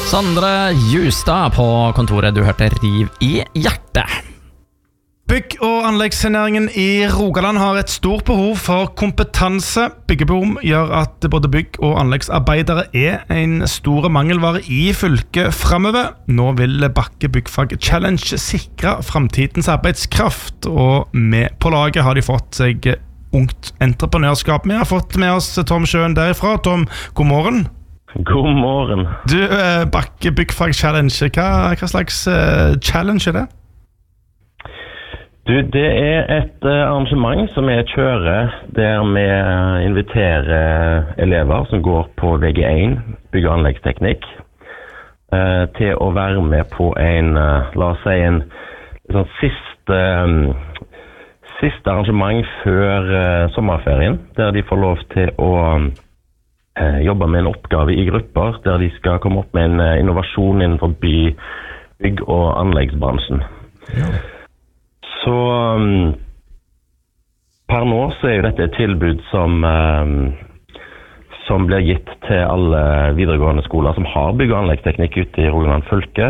Sondre Justad på kontoret. Du hørte Riv i hjertet. Bygg- og anleggsnæringen i Rogaland har et stort behov for kompetanse. Byggeboom gjør at både bygg- og anleggsarbeidere er en stor mangelvare i fylket fremover. Nå vil Bakke Byggfag Challenge sikre fremtidens arbeidskraft, og med på laget har de fått seg ungt entreprenørskap. Vi har fått med oss Tom Sjøen derifra. Tom, god morgen. God morgen. Du, Bakke Byggfag Challenge, hva slags challenge er det? Du, det er et arrangement som jeg kjører der vi inviterer elever som går på VG1, bygg- og anleggsteknikk, til å være med på en, la oss si, en sånn siste arrangement før sommerferien, der de får lov til å jobbe med en oppgave i grupper, der de skal komme opp med en innovasjon innenfor bygg- og anleggsbransjen. Ja. Så per nå så er jo dette et tilbud som blir gitt til alle videregående skoler som har bygg- og anleggsteknikk ute i Rogaland fylke.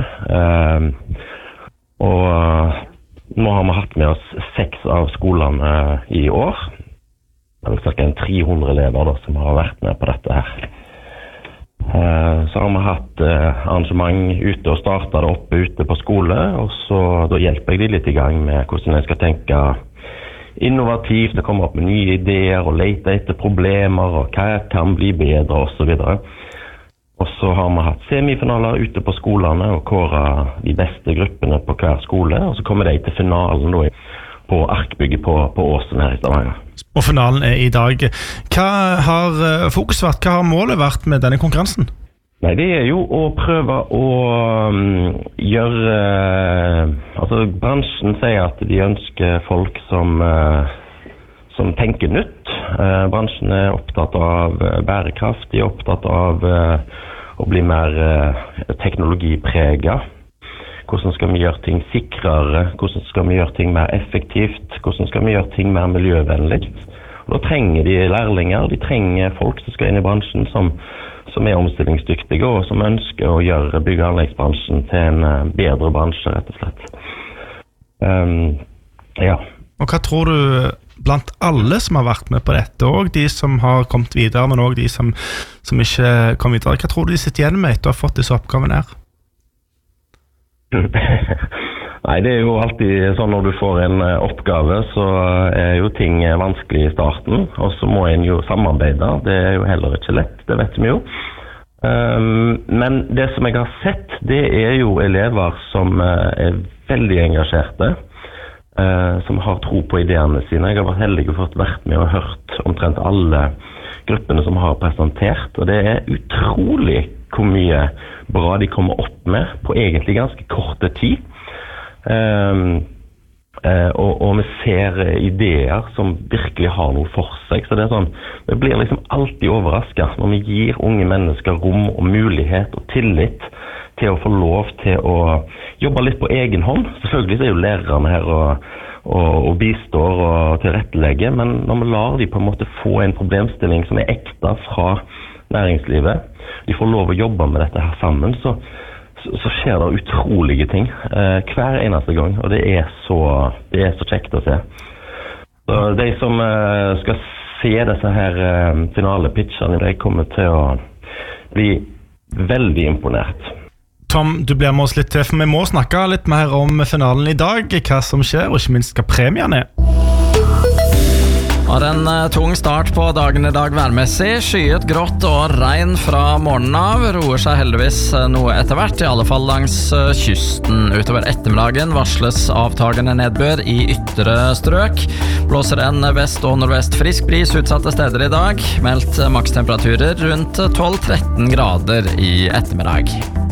Og nå har vi hatt med oss 6 av skolene i år. Det er ca. 300 elever da, som har vært med på dette her. Så har vi hatt arrangement ute og startet det oppe ute på skole, og så da hjelper jeg de litt i gang med hvordan jeg skal tenke innovativt, det kommer opp med nye ideer og lete etter problemer og hva kan bli bedre og så videre. Og så har vi hatt semifinaler ute på skolene og kåret de beste gruppene på hver skole, og så kommer de til finalen da på Arkbygget på Åsen her i Stavanger. Og finalen er i dag. Hva har fokus vært? Hva har målet vært med denne konkurransen? Nei, det er jo å prøve å gjøre... altså, bransjen sier at de ønsker folk som tenker nytt. Bransjen er opptatt av bærekraft, de er opptatt av å bli mer teknologipreget. Hvordan skal vi gjøre ting sikrere? Hvordan skal vi gjøre ting mer effektivt? Hvordan skal vi gjøre ting mer miljøvennlig? Og da trenger de lærlinger, de trenger folk som skal inn i bransjen som er omstillingsdyktige og som ønsker å gjøre bygg- og anleggsbransjen til en bedre bransje, rett og slett. Ja. Og hva tror du blant alle som har vært med på dette, og de som har kommet videre, men også de som ikke kom videre, hva tror du de sitter igjen med etter å ha fått disse oppgavene her? Nei, det er jo alltid sånn når du får en oppgave, så er jo ting vanskelig i starten, og så må en jo samarbeide. Det er jo heller ikke lett, det vet vi jo. Men det som jeg har sett, det er jo elever som er veldig engasjerte, som har tro på ideene sine. Jeg har vært heldig og fått vært med og hørt omtrent alle gruppene som har presentert, og det er utrolig hvor mye bra de kommer opp med på egentlig ganske korte tid. Og vi ser ideer som virkelig har noe for seg, så det er sånn, vi blir liksom alltid overrasket når vi gir unge mennesker rom og mulighet og tillit til å få lov til å jobbe litt på egen hånd. Selvfølgelig er jo lærerne her og bistår og tilrettelegger, men når vi lar de på en måte få en problemstilling som er ekte fra næringslivet, de får lov å jobbe med dette her sammen, så skjer det utrolige ting hver eneste gang, og det er så kjekt å se. Så de som skal se disse her finalepitchene, de kommer til å bli veldig imponert. Tom, du blir med oss litt til, for vi må snakke litt mer om finalen i dag, hva som skjer, og ikke minst hva premien er. Har en tung start på dagen i dag værmessig. Skyet, grått og regn fra morgenen av. Roer seg heldigvis noe etter hvert, i alle fall langs kysten. Utover ettermiddagen varsles avtagende nedbør i ytre strøk. Blåser en vest- og nordvest frisk bris utsatte steder i dag. Meldt makstemperaturer rundt 12-13 grader i ettermiddag.